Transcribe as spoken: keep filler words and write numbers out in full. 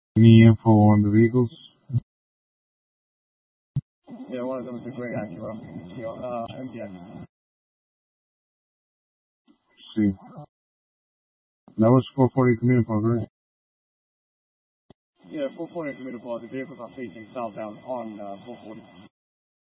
Any info on the vehicles? Yeah, one of them is a gray Acura, uh, M D X. See. That was four forty Camino Park, right? Yeah, four forty Camino Park. The vehicles are facing southbound on uh, four forty.